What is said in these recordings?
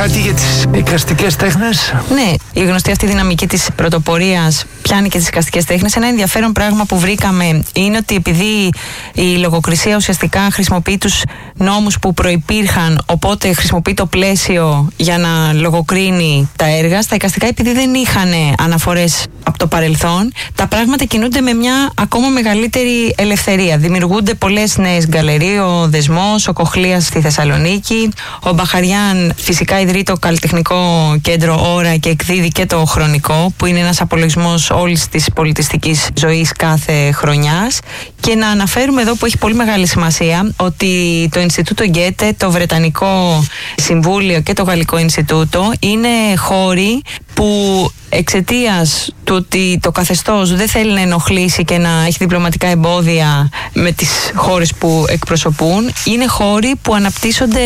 Κάτι για τις εικαστικές τέχνες. Ναι, η γνωστή αυτή δυναμική της πρωτοπορίας πιάνει και τις εικαστικές τέχνες. Ένα ενδιαφέρον πράγμα που βρήκαμε είναι ότι επειδή η λογοκρισία ουσιαστικά χρησιμοποιεί τους νόμους που προϋπήρχαν, οπότε χρησιμοποιεί το πλαίσιο για να λογοκρίνει τα έργα, στα εικαστικά, επειδή δεν είχαν αναφορές από το παρελθόν, τα πράγματα κινούνται με μια ακόμα μεγαλύτερη ελευθερία. Δημιουργούνται πολλές νέες γκαλερί, ο Δεσμός, ο Κοχλίας στη Θεσσαλονίκη, ο Μπαχαριάν φυσικά ιδρύει το καλλιτεχνικό κέντρο Ώρα και εκδίδει και το Χρονικό, που είναι ένας απολογισμός όλης της πολιτιστικής ζωής κάθε χρονιάς. Και να αναφέρουμε εδώ, που έχει πολύ μεγάλη σημασία, ότι το Ινστιτούτο Γκέτε, το Βρετανικό Συμβούλιο και το Γαλλικό Ινστιτούτο είναι χώροι που εξαιτίας του ότι το καθεστώς δεν θέλει να ενοχλήσει και να έχει διπλωματικά εμπόδια με τις χώρες που εκπροσωπούν, είναι χώροι που αναπτύσσονται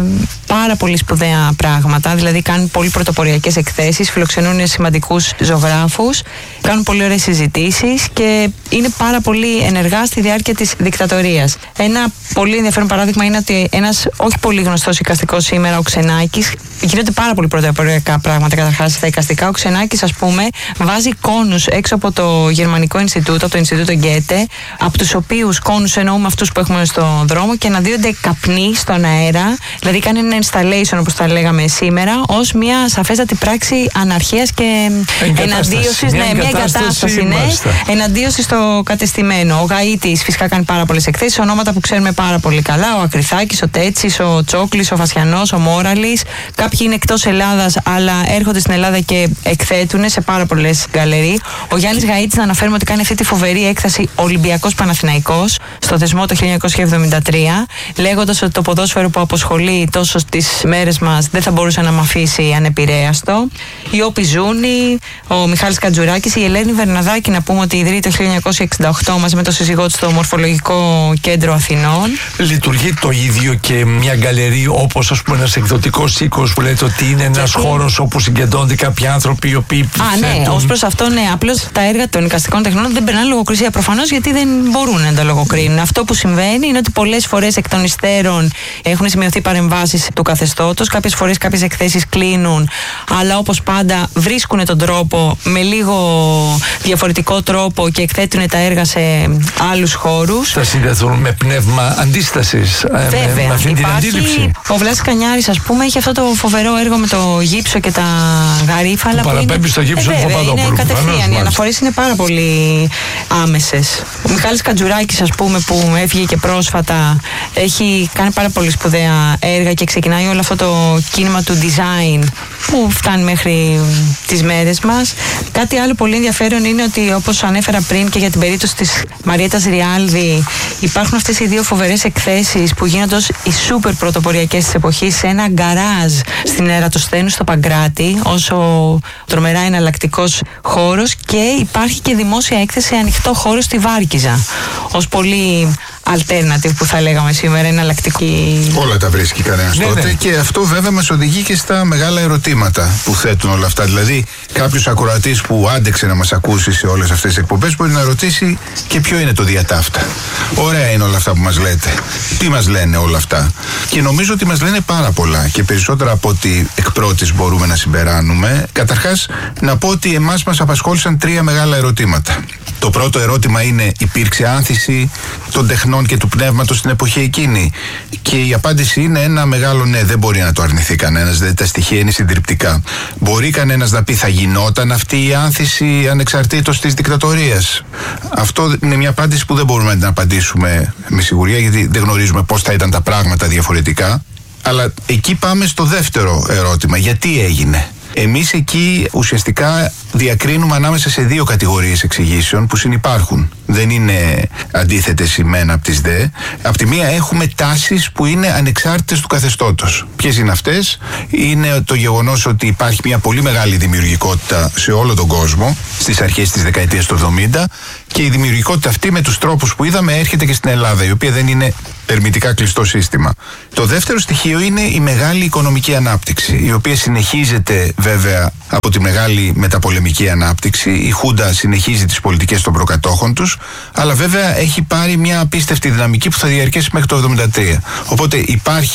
πάρα πολύ σπουδαία πράγματα, δηλαδή κάνουν πολύ πρωτοποριακές εκθέσεις, φιλοξενούν σημαντικούς ζωγράφους, κάνουν πολύ ωραίες συζητήσεις και είναι πάρα πολύ ενεργά στη διάρκεια της δικτατορίας. Ένα πολύ ενδιαφέρον παράδειγμα είναι ότι ένας όχι πολύ γνωστός εικαστικός σήμερα, ο Ξενάκης, γίνονται πάρα πολύ πρωτοποριακά πράγματα καταρχάς στα εικαστικά. Ο Ξενάκης, ας πούμε, βάζει κόνους έξω από το Γερμανικό Ινστιτούτο, από το Ινστιτούτο Γκέτε, από τους οποίους κόνους εννοούμε αυτούς που έχουμε στον δρόμο, και αναδύονται καπνοί στον αέρα, δηλαδή κάνει ένα installation, όπως τα λέγαμε σήμερα, ως μια σαφέστατη πράξη αναρχίας και εναντίωσης. Ναι, μια εγκατάσταση, ναι, εναντίωση στο κατεστημένο. Ο Γαΐτης φυσικά κάνει πάρα πολλές εκθέσεις, ονόματα που ξέρουμε πάρα πολύ καλά, ο Ακριθάκης, ο Τέτσης, ο Τσόκλης, ο Φασιανός, ο Μόραλης. Κάποιοι είναι εκτός Ελλάδας, αλλά έρχονται στην Ελλάδα και εκθέτουν σε πάρα πολλές γκαλερί. Ο Γιάννης Γαΐτης, να αναφέρουμε ότι κάνει αυτή τη φοβερή έκθεση Ολυμπιακός Παναθηναϊκός στο Δεσμό το 1973, λέγοντας ότι το ποδόσφαιρο που αποσχολεί τόσο στις μέρες μας δεν θα μπορούσε να μ' αφήσει ανεπηρέαστο. Η Όπη Ζούνη, ο Μιχάλης Κατζουράκης, η Ελένη Βερναδάκη, να πούμε ότι ιδρύει το 1968 μαζί με το σύζυγό του στο Μορφολογικό Κέντρο Αθηνών. Λειτουργεί το ίδιο και μια γκαλερί, όπως ας πούμε ένας εκδοτικός οίκος που λέτε ότι είναι ένας χώρος όπου συγκεντρώνονται κάποιοι άνθρωποι οι οποίοι. Ναι, ως προς αυτό, ναι. Απλώς τα έργα των εικαστικών τεχνών δεν περνάνε λογοκρισία προφανώς, γιατί δεν μπορούν να τα λογοκρίνουν. Αυτό που συμβαίνει είναι ότι πολλές φορές εκ των υστέρων έχουν σημειωθεί παρεμβάσεις του καθεστώτος. Κάποιες φορές κάποιες εκθέσεις κλείνουν, αλλά όπως πάντα βρίσκουν τον τρόπο με λίγο διαφορετικό τρόπο και εκθέτουν τα έργα σε άλλους χώρους. Θα συνδεθούν με πνεύμα αντίστασης. Βέβαια. Με αυτή την αντίληψη. Ο Βλάσης Κανιάρης, ας πούμε, έχει αυτό το φοβερό έργο με το γύψο και τα γαρίφαλα. Παραπέμπει στο γύψο του Παπαδόπουλου. Είναι κατευθείαν. Οι αναφορές είναι πάρα πολύ άμεσες. Ο Μιχάλης Κατζουράκης, ας πούμε, που έφυγε και πρόσφατα, έχει κάνει πάρα πολύ σπουδαία έργα και ξεκινάει όλο αυτό το κίνημα του design που φτάνει μέχρι τις μέρες μας. Κάτι άλλο πολύ ενδιαφέρον είναι ότι, όπως ανέφερα πριν και για την περίπτωση της Μαριέτας Ριάλδη, υπάρχουν αυτές οι δύο φοβερές εκθέσεις που γίνονται ως οι σούπερ πρωτοποριακές της εποχής σε ένα γκαράζ στην Ερατοσθένου στο Παγκράτη, όσο τρομερά εναλλακτικός χώρος, και υπάρχει και δημόσια έκθεση σε ανοιχτό χώρο στη Βάρκιζα, ως πολύ alternative που θα λέγαμε σήμερα, εναλλακτική. Όλα τα βρίσκει κανένας τότε. Ναι. Και αυτό βέβαια μας οδηγεί και στα μεγάλα ερωτήματα που θέτουν όλα αυτά. Δηλαδή, κάποιος ακροατής που άντεξε να μας ακούσει σε όλες αυτές τις εκπομπές μπορεί να ρωτήσει και ποιο είναι το διατάφτα. Ωραία είναι όλα αυτά που μας λέτε. Τι μας λένε όλα αυτά? Και νομίζω ότι μας λένε πάρα πολλά και περισσότερα από ό,τι εκ πρώτης μπορούμε να συμπεράνουμε. Καταρχάς, να πω ότι εμάς μας απασχόλησαν τρία μεγάλα ερωτήματα. Το πρώτο ερώτημα είναι: υπήρξε άνθηση των τεχνών και του πνεύματος στην εποχή εκείνη? Και η απάντηση είναι ένα μεγάλο ναι, δεν μπορεί να το αρνηθεί κανένας, δηλαδή τα στοιχεία είναι συντριπτικά. Μπορεί κανένας να πει θα γινόταν αυτή η άνθηση ανεξαρτήτως της δικτατορίας? Αυτό είναι μια απάντηση που δεν μπορούμε να την απαντήσουμε με σιγουριά, γιατί δεν γνωρίζουμε πώς θα ήταν τα πράγματα διαφορετικά. Αλλά εκεί πάμε στο δεύτερο ερώτημα: γιατί έγινε? Εμείς εκεί ουσιαστικά διακρίνουμε ανάμεσα σε δύο κατηγορίες εξηγήσεων που συνυπάρχουν. Δεν είναι αντίθετες η μένα από τις δε. Απ' τη μία έχουμε τάσεις που είναι ανεξάρτητες του καθεστώτος. Ποιες είναι αυτές? Είναι το γεγονός ότι υπάρχει μια πολύ μεγάλη δημιουργικότητα σε όλο τον κόσμο στις αρχές της δεκαετίας του 70, και η δημιουργικότητα αυτή με τους τρόπους που είδαμε έρχεται και στην Ελλάδα, η οποία δεν είναι ερμητικά κλειστό σύστημα. Το δεύτερο στοιχείο είναι η μεγάλη οικονομική ανάπτυξη, η οποία συνεχίζεται βέβαια από τη μεγάλη μεταπολεμική ανάπτυξη. Η Χούντα συνεχίζει τις πολιτικές των προκατόχων τους, αλλά βέβαια έχει πάρει μια απίστευτη δυναμική που θα διαρκέσει μέχρι το 1973. Οπότε υπάρχει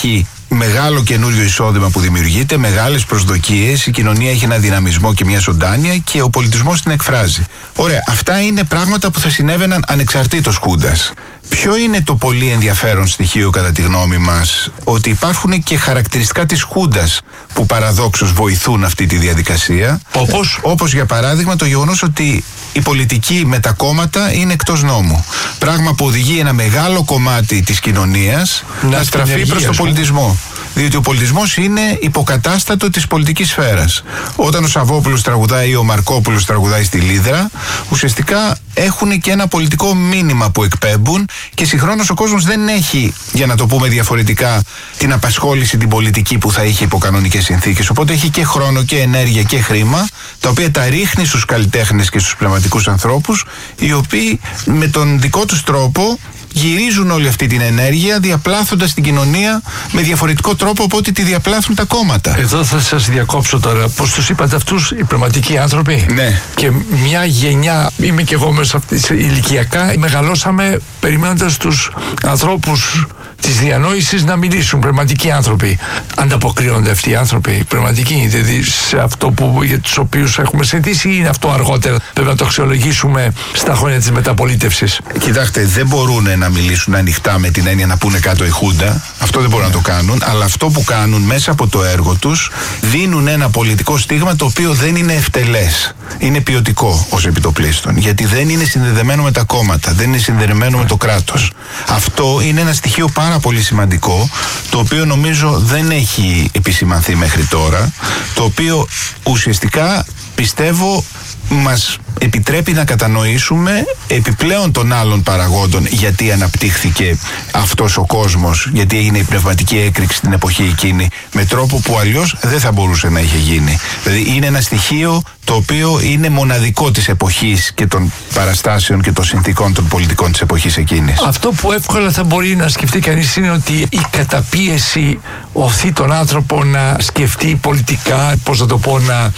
μεγάλο καινούριο εισόδημα που δημιουργείται, μεγάλες προσδοκίες, η κοινωνία έχει ένα δυναμισμό και μια ζωντάνια και ο πολιτισμός την εκφράζει. Ωραία, αυτά είναι πράγματα που θα συνέβαιναν ανεξαρτήτως Χούντας. Ποιο είναι το πολύ ενδιαφέρον στοιχείο κατά τη γνώμη μας? Ότι υπάρχουν και χαρακτηριστικά της Χούντας που παραδόξως βοηθούν αυτή τη διαδικασία. Όπως για παράδειγμα το γεγονός ότι η πολιτική με τα κόμματα είναι εκτός νόμου. Πράγμα που οδηγεί ένα μεγάλο κομμάτι της κοινωνίας να στραφεί προς τον πολιτισμό. Διότι ο πολιτισμός είναι υποκατάστατο της πολιτικής σφαίρας. Όταν ο Σαββόπουλος τραγουδάει ή ο Μαρκόπουλος τραγουδάει στη Λίδρα, ουσιαστικά έχουν και ένα πολιτικό μήνυμα που εκπέμπουν και συγχρόνως ο κόσμος δεν έχει, για να το πούμε διαφορετικά, την απασχόληση την πολιτική που θα είχε υπό κανονικές συνθήκες. Οπότε έχει και χρόνο και ενέργεια και χρήμα, τα οποία τα ρίχνει στους καλλιτέχνες και στους πνευματικούς ανθρώπους, οι οποίοι με τον δικό τους τρόπο γυρίζουν όλη αυτή την ενέργεια διαπλάθοντας την κοινωνία με διαφορετικό τρόπο από ό,τι τη διαπλάθουν τα κόμματα. Εδώ θα σας διακόψω τώρα. Πώς τους είπατε αυτούς οι πνευματικοί άνθρωποι? Ναι. Και μια γενιά, είμαι και εγώ μέσα ηλικιακά, μεγαλώσαμε περιμένοντας τους ανθρώπους της διανόησης να μιλήσουν, πνευματικοί άνθρωποι. Ανταποκρίνονται αυτοί οι άνθρωποι πνευματικοί, δηλαδή σε αυτό για τους οποίους έχουμε συνηθίσει, ή είναι αυτό αργότερα? Πρέπει να το αξιολογήσουμε στα χρόνια της μεταπολίτευσης. Κοιτάξτε, δεν μπορούν να μιλήσουν ανοιχτά με την έννοια να πούνε κάτω η Χούντα. Αυτό δεν μπορούν να το κάνουν. Αλλά αυτό που κάνουν μέσα από το έργο τους, δίνουν ένα πολιτικό στίγμα το οποίο δεν είναι ευτελές. Είναι ποιοτικό ως επιτοπλίστων. Γιατί δεν είναι συνδεδεμένο με τα κόμματα, δεν είναι συνδεδεμένο με το κράτος. Αυτό είναι ένα στοιχείο πάρα πολύ σημαντικό, το οποίο νομίζω δεν έχει επισημανθεί μέχρι τώρα, το οποίο ουσιαστικά πιστεύω μας επιτρέπει να κατανοήσουμε επιπλέον των άλλων παραγόντων γιατί αναπτύχθηκε αυτός ο κόσμος, γιατί έγινε η πνευματική έκρηξη στην εποχή εκείνη με τρόπο που αλλιώς δεν θα μπορούσε να είχε γίνει. Δηλαδή είναι ένα στοιχείο το οποίο είναι μοναδικό της εποχής και των παραστάσεων και των συνθήκων των πολιτικών της εποχής εκείνης. Αυτό που εύκολα θα μπορεί να σκεφτεί κανείς είναι ότι η καταπίεση οθεί τον άνθρωπο να σκεφτεί πολιτικά, πώς να το πω, να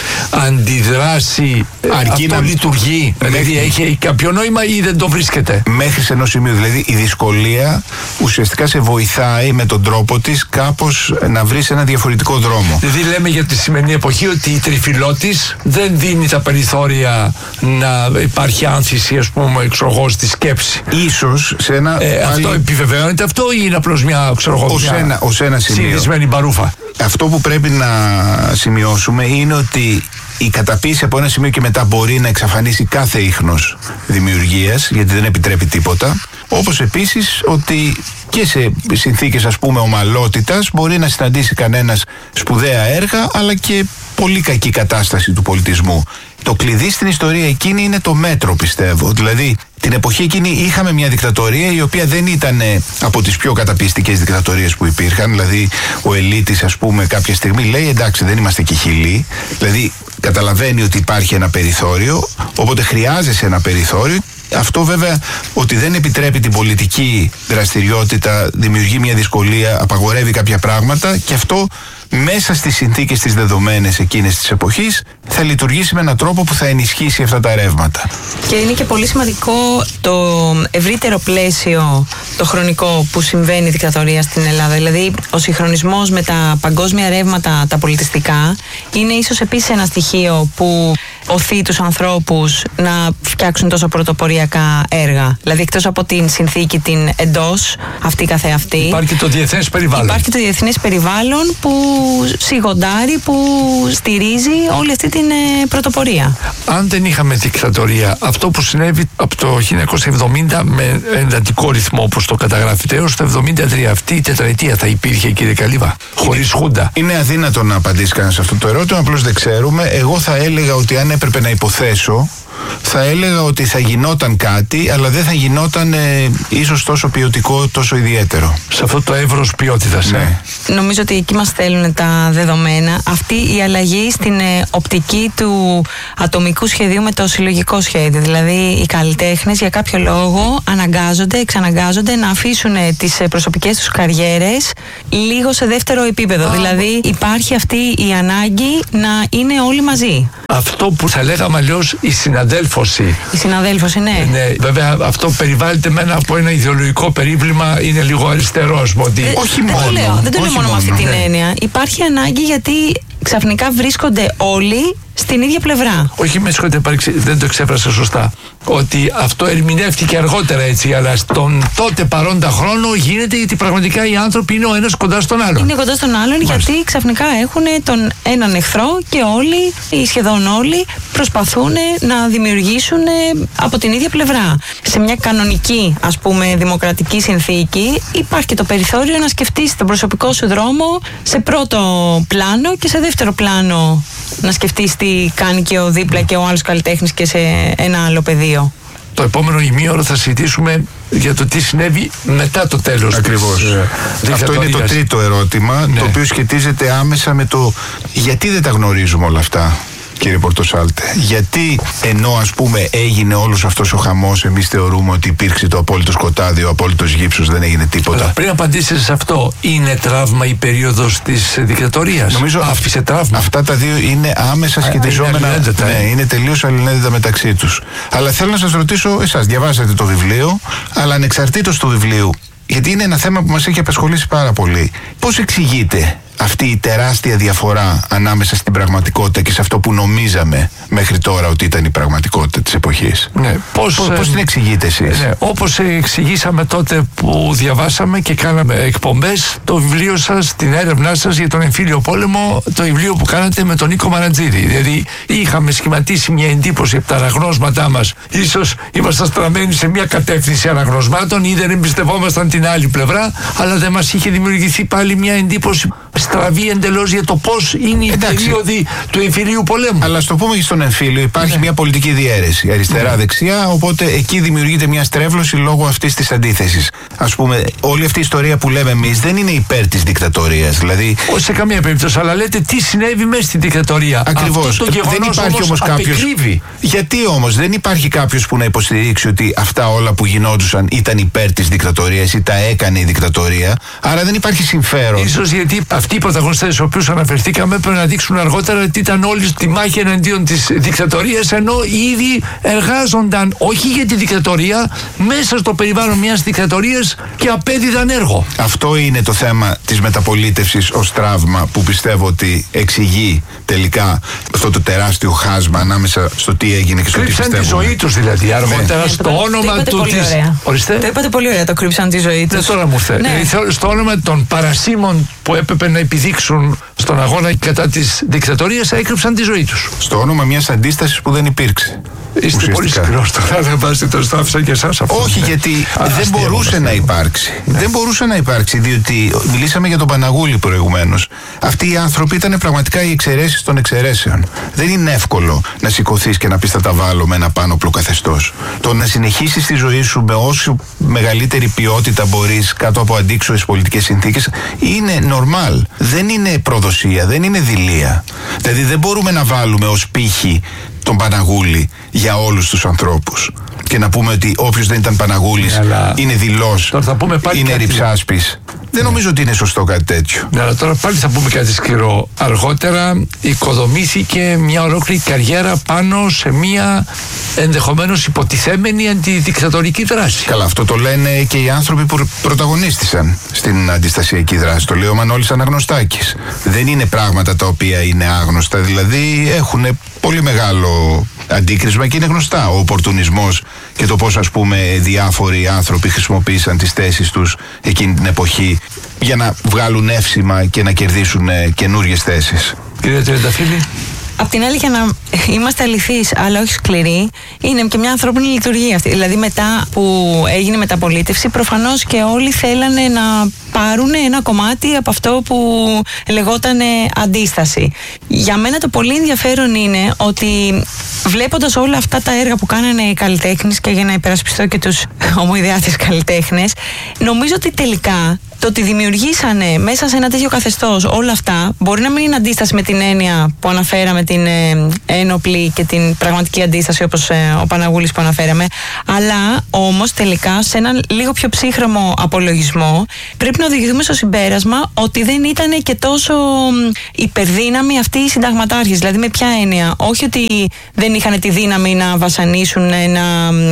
αντιδράσει. Αρκεί αυτό να λειτουργεί, δηλαδή έχει κάποιο νόημα ή δεν το βρίσκεται? Μέχρι σε ενός σημείου, δηλαδή η δυσκολία ουσιαστικά σε βοηθάει με τον τρόπο της κάπως να βρεις ένα διαφορετικό δρόμο. Δηλαδή λέμε για τη σημερινή εποχή ότι η τριφυλότης δεν δίνει τα περιθώρια να υπάρχει άνθηση, ας πούμε, εξωγός στη σκέψη. Ίσως σε ένα. Αυτό επιβεβαιώνεται αυτό ή είναι απλώς μια, ως ένα σημείο συνηθισμένη μπαρούφα? Αυτό που πρέπει να σημειώσουμε είναι ότι η καταπίεση από ένα σημείο και μετά μπορεί να εξαφανίσει κάθε ίχνος δημιουργίας, γιατί δεν επιτρέπει τίποτα. Όπως επίσης ότι και σε συνθήκες, ας πούμε, ομαλότητας μπορεί να συναντήσει κανένας σπουδαία έργα, αλλά και πολύ κακή κατάσταση του πολιτισμού. Το κλειδί στην ιστορία εκείνη είναι το μέτρο, πιστεύω. Δηλαδή, την εποχή εκείνη είχαμε μια δικτατορία η οποία δεν ήταν από τις πιο καταπιεστικές δικτατορίες που υπήρχαν. Δηλαδή, ο Ελίτης, ας πούμε, κάποια στιγμή λέει: εντάξει, δεν είμαστε και χιλοί. Δηλαδή, καταλαβαίνει ότι υπάρχει ένα περιθώριο, οπότε χρειάζεσαι ένα περιθώριο. Αυτό βέβαια ότι δεν επιτρέπει την πολιτική δραστηριότητα, δημιουργεί μια δυσκολία, απαγορεύει κάποια πράγματα και αυτό μέσα στις συνθήκες τις δεδομένες εκείνες της εποχής θα λειτουργήσει με έναν τρόπο που θα ενισχύσει αυτά τα ρεύματα. Και είναι και πολύ σημαντικό το ευρύτερο πλαίσιο, το χρονικό που συμβαίνει η δικτατορία στην Ελλάδα. Δηλαδή ο συγχρονισμός με τα παγκόσμια ρεύματα, τα πολιτιστικά, είναι ίσως επίσης ένα στοιχείο που οθεί τους ανθρώπους να φτιάξουν τόσο πρωτοποριακά έργα. Δηλαδή εκτός από την συνθήκη την εντός, αυτή καθεαυτή, υπάρχει το διεθνές περιβάλλον. Υπάρχει το διεθνές περιβάλλον που σιγοντάρει, που στηρίζει όλη αυτή την πρωτοπορία. Αν δεν είχαμε δικτατορία, αυτό που συνέβη από το 1970 με εντατικό ρυθμό όπως το καταγράφεται έως το 1973, αυτή η τετραετία θα υπήρχε, κύριε Καλύβα, χωρίς Χούντα? Είναι αδύνατο να απαντήσει κανείς σε αυτό το ερώτημα, απλώς δεν ξέρουμε. Εγώ θα έλεγα ότι αν έπρεπε να υποθέσω, θα έλεγα ότι θα γινόταν κάτι, αλλά δεν θα γινόταν ίσως τόσο ποιοτικό, τόσο ιδιαίτερο. Σε αυτό το εύρος ποιότητας. Ναι. Νομίζω ότι εκεί μας στέλνουν τα δεδομένα. Αυτή η αλλαγή στην οπτική του ατομικού σχεδίου με το συλλογικό σχέδιο. Δηλαδή οι καλλιτέχνες για κάποιο λόγο αναγκάζονται, εξαναγκάζονται να αφήσουν τις προσωπικές τους καριέρες λίγο σε δεύτερο επίπεδο. Δηλαδή υπάρχει αυτή η ανάγκη να είναι όλοι μαζί. Αυτό που θα λέγαμε αλλιώς οι συναντέλφοι συναδέλφωση. Η συναδέλφωση, ναι. Ναι, βέβαια αυτό περιβάλλεται μένα από ένα ιδεολογικό περίβλημα, είναι λίγο αριστερός. Όχι μόνο. Δεν το λέω μόνο με αυτή την έννοια. Υπάρχει ανάγκη γιατί ξαφνικά βρίσκονται όλοι στην ίδια πλευρά. Όχι, με συγχωρείτε, δεν το εξέφρασα σωστά. Ότι αυτό ερμηνεύτηκε αργότερα έτσι, αλλά στον τότε παρόντα χρόνο γίνεται γιατί πραγματικά οι άνθρωποι είναι ο ένας κοντά στον άλλον. Είναι κοντά στον άλλον. Μάλιστα. Γιατί ξαφνικά έχουν τον έναν εχθρό και όλοι, ή σχεδόν όλοι, προσπαθούν να δημιουργήσουν από την ίδια πλευρά. Σε μια κανονική, ας πούμε, δημοκρατική συνθήκη υπάρχει και το περιθώριο να σκεφτείς τον προσωπικό σου δρόμο σε πρώτο πλάνο και σε δεύτερο πλάνο να σκεφτείς τι κάνει και ο δίπλα και ο άλλος καλλιτέχνης και σε ένα άλλο πεδίο. Το επόμενο ημίωρο θα συζητήσουμε για το τι συνέβη μετά το τέλος. Ακριβώς. Αυτό είναι το τρίτο ερώτημα, ναι, το οποίο σχετίζεται άμεσα με το γιατί δεν τα γνωρίζουμε όλα αυτά, κύριε Πορτοσάλτε. Γιατί ενώ ας πούμε έγινε όλος αυτός ο χαμός, εμείς θεωρούμε ότι υπήρξε το απόλυτο σκοτάδι, ο απόλυτος γύψος, δεν έγινε τίποτα. Αλλά πριν απαντήσετε σε αυτό, είναι τραύμα η περίοδος της δικτατορίας? Νομίζω άφησε τραύμα. Αυτά τα δύο είναι άμεσα σχετιζόμενα. Ναι, είναι τελείως αλληλένδετα μεταξύ τους. Αλλά θέλω να σας ρωτήσω, εσάς διαβάσατε το βιβλίο, αλλά ανεξαρτήτως του βιβλίου, γιατί είναι ένα θέμα που μας έχει απασχολήσει πάρα πολύ. Πώς εξηγείτε αυτή η τεράστια διαφορά ανάμεσα στην πραγματικότητα και σε αυτό που νομίζαμε μέχρι τώρα ότι ήταν η πραγματικότητα της εποχής? Ναι, πώς την εξηγείτε εσείς? Ναι, όπως εξηγήσαμε τότε που διαβάσαμε και κάναμε εκπομπές, το βιβλίο σας, την έρευνά σας για τον εμφύλιο πόλεμο, το βιβλίο που κάνατε με τον Νίκο Μαραντζίδη. Δηλαδή είχαμε σχηματίσει μια εντύπωση από τα αναγνώσματά μας. Ίσως ήμασταν στραμμένοι σε μια κατεύθυνση αναγνωσμάτων ή δεν εμπιστευόμασταν την άλλη πλευρά, αλλά δεν μας είχε δημιουργηθεί πάλι μια εντύπωση στραβή εντελώς για το πώς είναι η περίοδη του εμφυλίου πολέμου. Αλλά στο πούμε και στον εμφύλιο υπάρχει μια πολιτική διαίρεση αριστερά-δεξιά, οπότε εκεί δημιουργείται μια στρέβλωση λόγω αυτής της αντίθεσης. Ας πούμε, όλη αυτή η ιστορία που λέμε εμείς δεν είναι υπέρ της δικτατορίας. Δηλαδή... Όχι σε καμία περίπτωση, αλλά λέτε τι συνέβη μέσα στην δικτατορία. Ακριβώς. Δεν υπάρχει όμως κάποιος. Γιατί όμως δεν υπάρχει κάποιος που να υποστηρίξει ότι αυτά όλα που γινόντουσαν ήταν υπέρ της δικτατορίας ή τα έκανε η δικτατορία. Άρα δεν υπάρχει συμφέρον. Ίσως γιατί αυτοί οι πρωταγωνιστές στους οποίους αναφερθήκαμε πρέπει να δείξουν αργότερα ότι ήταν όλοι στη μάχη εναντίον της δικτατορίας, ενώ ήδη εργάζονταν όχι για τη δικτατορία, μέσα στο περιβάλλον μιας δικτατορίας και απέδιδαν έργο. Αυτό είναι το θέμα της μεταπολίτευσης ως τραύμα που πιστεύω ότι εξηγεί τελικά αυτό το τεράστιο χάσμα ανάμεσα στο τι έγινε και στο τι πιστεύω. Κρύψαν τη ζωή τους δηλαδή αργότερα στο όνομα του της... Το είπατε πολύ ωραία, το κρύψαν τη ζωή τους. Τώρα μου ήρθε. Στο όνομα των παρασίμων που έπρεπε να επιδείξουν στον αγώνα κατά της δικτατορίας, έκρυψαν τη ζωή τους. Στο όνομα μιας αντίστασης που δεν υπήρξε. Είστε πολύ σκληρός τώρα, δεν βάζετε το στάφισα και εσάς αυτό. Όχι, γιατί δεν μπορούσε να υπάρξει. Δεν μπορούσε να υπάρξει, διότι μιλήσαμε για τον Παναγούλη προηγουμένως. Αυτοί οι άνθρωποι ήταν πραγματικά οι εξαιρέσεις των εξαιρέσεων. Δεν είναι εύκολο να σηκωθείς και να πεις θα τα βάλω με ένα πάνωπλο καθεστώς. Το να συνεχίσεις τη ζωή σου με όσο μεγαλύτερη ποιότητα μπορείς κάτω από αντίξωες πολιτικές συνθήκες είναι normal. Δεν είναι προδοσία, δεν είναι δειλία. Δηλαδή δεν μπορούμε να βάλουμε ως πύχη τον Παναγούλη για όλους τους ανθρώπους και να πούμε ότι όποιος δεν ήταν Παναγούλης είναι δειλός, είναι ρυψάσπης. Δεν νομίζω ότι είναι σωστό κάτι τέτοιο. Ναι, αλλά τώρα πάλι θα πούμε κάτι σκληρό. Αργότερα οικοδομήθηκε μια ολόκληρη καριέρα πάνω σε μια ενδεχομένως υποτιθέμενη αντιδικτατορική δράση. Καλά, αυτό το λένε και οι άνθρωποι που πρωταγωνίστησαν στην αντιστασιακή δράση. Το λέει ο Μανώλης Αναγνωστάκης. Δεν είναι πράγματα τα οποία είναι άγνωστα, δηλαδή έχουν πολύ μεγάλο αντίκρισμα και είναι γνωστά. Ο οπορτουνισμός και το πώς ας πούμε διάφοροι άνθρωποι χρησιμοποίησαν τις θέσεις τους εκείνη την εποχή για να βγάλουν εύσημα και να κερδίσουν καινούριες θέσεις. Κύριε Τριανταφύλλη. Απ' την άλλη, για να είμαστε αληθείς, αλλά όχι σκληροί, είναι και μια ανθρώπινη λειτουργία αυτή. Δηλαδή, μετά που έγινε η μεταπολίτευση, προφανώς και όλοι θέλανε να πάρουν ένα κομμάτι από αυτό που λεγόταν αντίσταση. Για μένα το πολύ ενδιαφέρον είναι ότι βλέποντας όλα αυτά τα έργα που κάνανε οι καλλιτέχνες, και για να υπερασπιστώ και τους ομοειδεάτες καλλιτέχνες, νομίζω ότι τελικά το ότι δημιουργήσανε μέσα σε ένα τέτοιο καθεστώς όλα αυτά, μπορεί να μην είναι αντίσταση με την έννοια που αναφέραμε, την ένοπλη και την πραγματική αντίσταση, όπως ο Παναγούλης που αναφέραμε, αλλά όμως τελικά σε έναν λίγο πιο ψύχρεμο απολογισμό πρέπει να οδηγηθούμε στο συμπέρασμα ότι δεν ήταν και τόσο υπερδύναμοι αυτοί οι συνταγματάρχες. Δηλαδή, με ποια έννοια? Όχι ότι δεν είχαν τη δύναμη να βασανίσουν, να.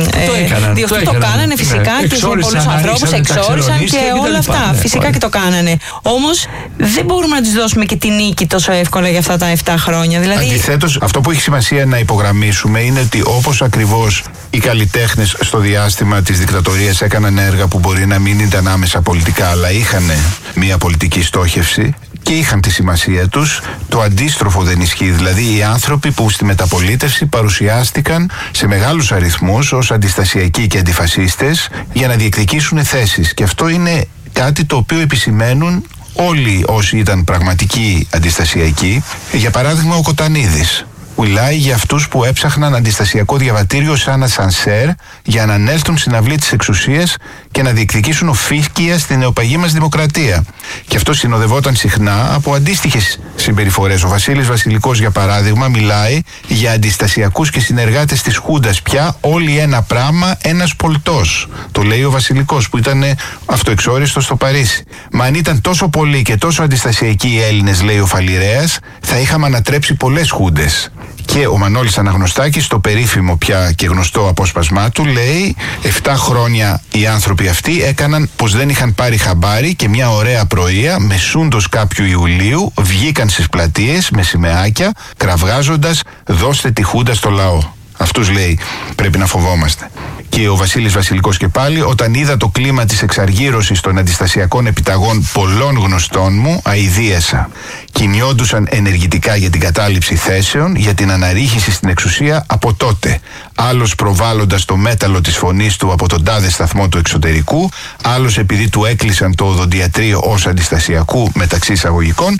Το κάνανε φυσικά, και σε πολλούς ανθρώπους εξόρισαν και όλα αυτά. Φυσικά και το κάνανε. Όμως δεν μπορούμε να τους δώσουμε και τη νίκη τόσο εύκολα για αυτά τα 7 χρόνια. Δηλαδή... Αντιθέτως, αυτό που έχει σημασία να υπογραμμίσουμε είναι ότι όπως ακριβώς οι καλλιτέχνες στο διάστημα της δικτατορίας έκαναν έργα που μπορεί να μην ήταν άμεσα πολιτικά, αλλά είχαν μια πολιτική στόχευση και είχαν τη σημασία τους, το αντίστροφο δεν ισχύει. Δηλαδή, οι άνθρωποι που στη μεταπολίτευση παρουσιάστηκαν σε μεγάλους αριθμούς ως αντιστασιακοί και αντιφασίστες για να διεκδικήσουν θέσεις. Και αυτό είναι κάτι το οποίο επισημαίνουν όλοι όσοι ήταν πραγματικοί αντιστασιακοί. Για παράδειγμα, ο Κοτανίδης μιλάει για αυτούς που έψαχναν αντιστασιακό διαβατήριο σαν ασανσέρ για να ανέλθουν στην αυλή της εξουσίας και να διεκδικήσουν οφίσκια στην νεοπαγή μας δημοκρατία. Και αυτό συνοδευόταν συχνά από αντίστοιχες συμπεριφορές. Ο Βασίλης Βασιλικός, για παράδειγμα, μιλάει για αντιστασιακούς και συνεργάτες της Χούντας πια, όλοι ένα πράγμα, ένας πολιτός. Το λέει ο Βασιλικός, που ήταν αυτοεξόριστος στο Παρίσι. Μα αν ήταν τόσο πολλοί και τόσο αντιστασιακοί οι Έλληνες, λέει ο Φαλιρέας, θα είχαμε ανατρέψει πολλές Χούντες. Και ο Μανώλης Αναγνωστάκης, στο περίφημο πια και γνωστό απόσπασμά του, λέει 7 χρόνια οι άνθρωποι αυτοί έκαναν πως δεν είχαν πάρει χαμπάρι και μια ωραία πρωία, μεσούντος κάποιου Ιουλίου, βγήκαν στις πλατείες με σημαίακια, κραυγάζοντας «Δώστε τη Χούντα στο λαό». Αυτούς, λέει, πρέπει να φοβόμαστε. Και ο Βασίλης Βασιλικός και πάλι, όταν είδα το κλίμα της εξαργύρωσης των αντιστασιακών επιταγών πολλών γνωστών μου, αηδίασα. Κινιόντουσαν ενεργητικά για την κατάληψη θέσεων, για την αναρρίχηση στην εξουσία από τότε. Άλλος προβάλλοντας το μέταλλο της φωνής του από τον τάδε σταθμό του εξωτερικού, άλλος επειδή του έκλεισαν το οδοντιατρίο ως αντιστασιακού μεταξύ εισαγωγικών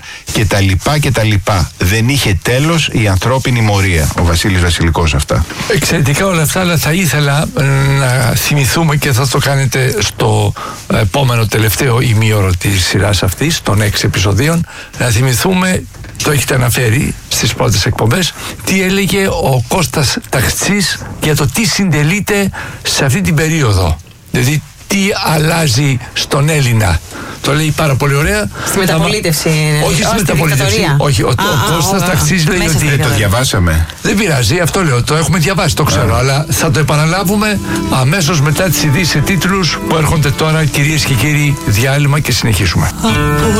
κτλ. Δεν είχε τέλος η ανθρώπινη μορία. Ο Βασίλης Βασιλικός αυτά. Εξαιρετικά όλα αυτά, αλλά θα ήθελα να θυμηθούμε, και θα το κάνετε στο επόμενο τελευταίο ημίωρο της σειράς αυτής, των 6 επεισοδίων, να θυμηθούμε, το έχετε αναφέρει στις πρώτες εκπομπές, τι έλεγε ο Κώστας Ταχτσής για το τι συντελείται σε αυτή την περίοδο. Δηλαδή τι αλλάζει στον Έλληνα. Το λέει πάρα πολύ ωραία. Στη μεταπολίτευση. Όχι στη μεταπολίτευση. Όχι, ο Κώστας Ταχτσής λέει ότι. Το διαβάσαμε. Δεν πειράζει, αυτό λέω. Το έχουμε διαβάσει, το ξέρω. Αλλά θα το επαναλάβουμε αμέσως μετά τις ειδήσεις σε τίτλους που έρχονται τώρα, κυρίες και κύριοι. Διάλειμμα και συνεχίζουμε.